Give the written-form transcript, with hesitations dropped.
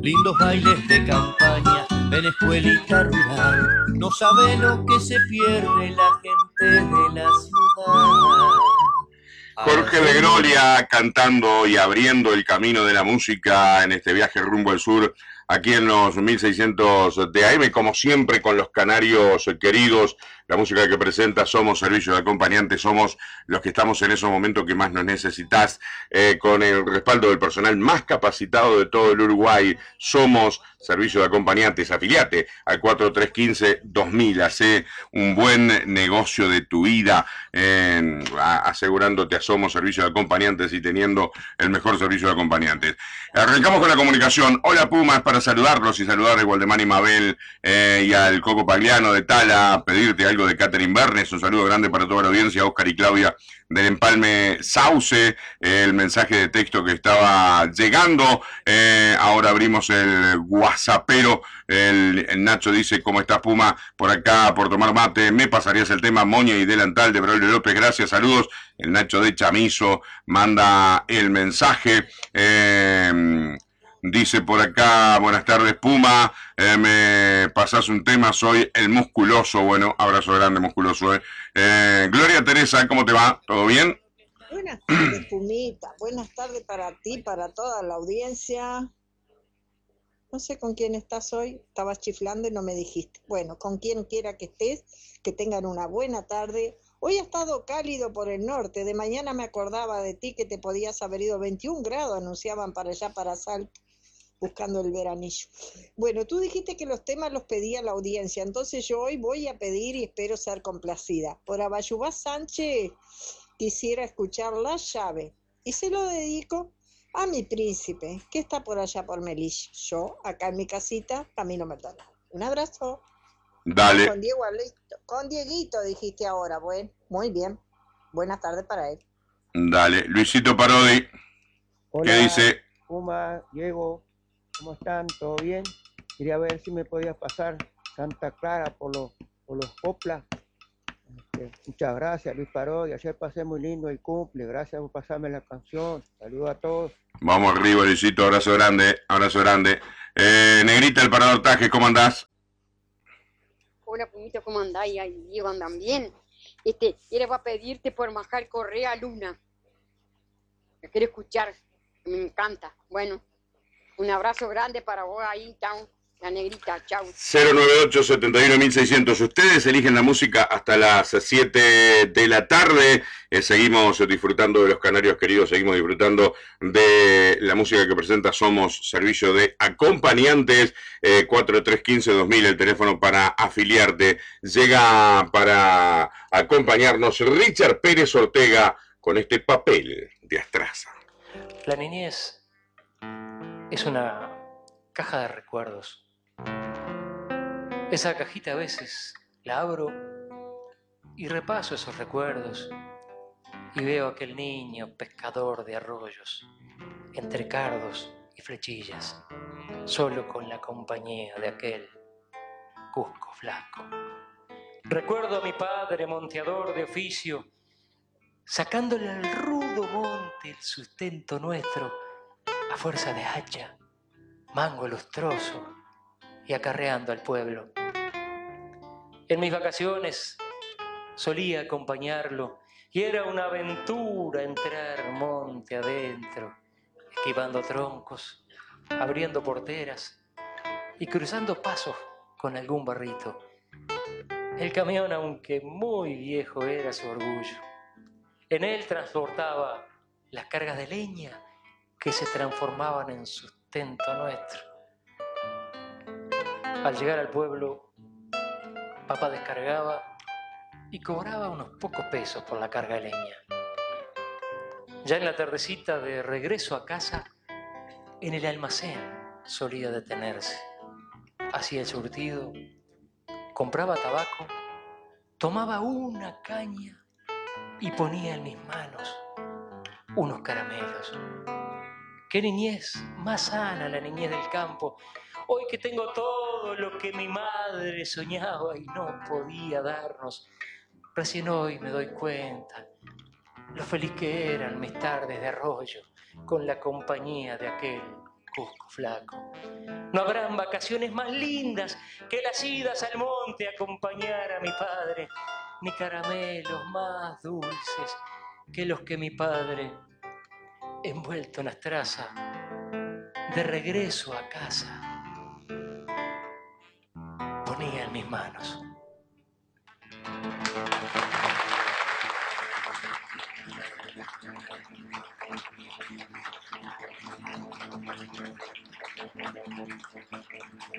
Lindos bailes de campaña en escuelita rural. No sabe lo que se pierde la gente de la ciudad. Jorge de Grolia cantando y abriendo el camino de la música en este viaje rumbo al sur, aquí en los 1600 de AM, como siempre con los canarios queridos. La música que presenta Somos Servicio de Acompañantes, somos los que estamos en esos momentos que más nos necesitas, con el respaldo del personal más capacitado de todo el Uruguay. Somos Servicio de Acompañantes, afiliate al 4315-2000, hace un buen negocio de tu vida, asegurándote a Somos Servicio de Acompañantes y teniendo el mejor servicio de acompañantes. Arrancamos con la comunicación. Hola Pumas, para saludarlos y saludar a Waldemar y Mabel y al Coco Pagliano de Tala, pedirte algo de Catherine Bernes, un saludo grande para toda la audiencia, Oscar y Claudia del Empalme Sauce, el mensaje de texto que estaba llegando, ahora abrimos el WhatsAppero, el Nacho dice, ¿cómo estás Puma? Por acá, por tomar mate, me pasarías el tema Moña y Delantal de Braulio López, gracias, saludos. El Nacho de Chamizo manda el mensaje, dice por acá, buenas tardes Puma, me pasás un tema, soy el musculoso, bueno, abrazo grande musculoso. Gloria Teresa, ¿cómo te va? ¿Todo bien? Buenas tardes, Pumita, buenas tardes para ti, para toda la audiencia. No sé con quién estás hoy, estabas chiflando y no me dijiste. Bueno, con quien quiera que estés, que tengan una buena tarde. Hoy ha estado cálido por el norte, de mañana me acordaba de ti que te podías haber ido 21 grados, anunciaban para allá, para Salto, buscando el veranillo. Bueno, tú dijiste que los temas los pedía la audiencia, entonces yo hoy voy a pedir y espero ser complacida. Por Abayubá Sánchez quisiera escuchar La Llave y se lo dedico a mi príncipe, que está por allá por Melilla. Yo, acá en mi casita, camino Maldonado. Un abrazo. Dale. Con Dieguito dijiste ahora, bueno, muy bien. Buenas tardes para él. Dale, Luisito Parodi. Hola, ¿Qué dice? Puma, Diego, ¿cómo están? ¿Todo bien? Quería ver si me podías pasar Santa Clara por los Poplas. Muchas gracias, Luis Parodi. Ayer pasé muy lindo el cumple. Gracias por pasarme la canción. Saludos a todos. Vamos arriba, Luisito. Abrazo grande, abrazo grande. Negrita, el Parador Taje, ¿cómo andás? Hola, Pumito, ¿cómo andáis? Ay, Diego, ¿andan bien? Era para pedirte por Majar Correa Luna. La quiero escuchar, me encanta. Bueno, un abrazo grande para vos ahí, chao. La negrita, chau. 098-71-1600. Ustedes eligen la música hasta las 7 de la tarde. Seguimos disfrutando de los canarios queridos, seguimos disfrutando de la música que presenta Somos Servicio de Acompañantes. 4315-2000, el teléfono para afiliarte. Llega para acompañarnos Richard Pérez Ortega con este papel de Astraza. La niñez es una caja de recuerdos. Esa cajita a veces la abro y repaso esos recuerdos y veo a aquel niño pescador de arroyos, entre cardos y flechillas, solo con la compañía de aquel cusco flaco. Recuerdo a mi padre monteador de oficio, sacándole al rudo monte el sustento nuestro a fuerza de hacha, mango lustroso y acarreando al pueblo. En mis vacaciones solía acompañarlo y era una aventura entrar monte adentro, esquivando troncos, abriendo porteras y cruzando pasos con algún barrito. El camión, aunque muy viejo, era su orgullo. En él transportaba las cargas de leña que se transformaban en sustento nuestro. Al llegar al pueblo, papá descargaba y cobraba unos pocos pesos por la carga de leña. Ya en la tardecita de regreso a casa, en el almacén solía detenerse. Hacía el surtido, compraba tabaco, tomaba una caña y ponía en mis manos unos caramelos. ¡Qué niñez más sana la niñez del campo! Hoy que tengo todo lo que mi madre soñaba y no podía darnos, recién hoy me doy cuenta lo feliz que eran mis tardes de arroyo con la compañía de aquel Cusco flaco. No habrán vacaciones más lindas que las idas al monte a acompañar a mi padre, ni caramelos más dulces que los que mi padre, envuelto en la estraza, de regreso a casa, ponía en mis manos.